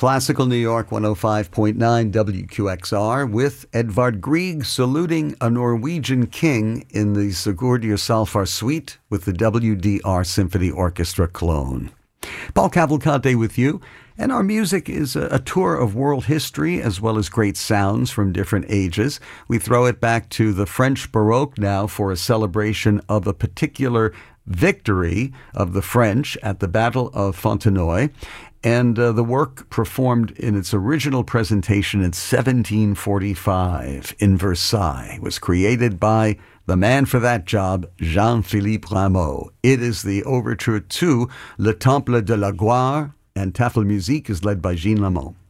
Classical New York 105.9 WQXR with Edvard Grieg saluting a Norwegian king in the Sigurdur Salfar Suite with the WDR Symphony Orchestra Cologne. Paul Cavalcante with you, and our music is a tour of world history as well as great sounds from different ages. We throw it back to the French Baroque now for a celebration of a particular victory of the French at the Battle of Fontenoy. And the work performed in its original presentation in 1745 in Versailles was created by the man for that job, Jean-Philippe Rameau. It is the overture to Le Temple de la Gloire, and Tafelmusik is led by Gene Lamont.